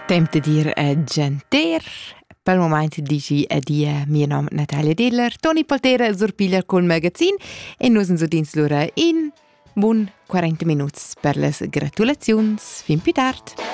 Temp de dir genter. Pel moment dici adia mio nom Natalia Diller, Toni Poltera surpiglia col magazin e nus ens udins lura in bun 40 minuts per las gratulaziuns. Fin più tard.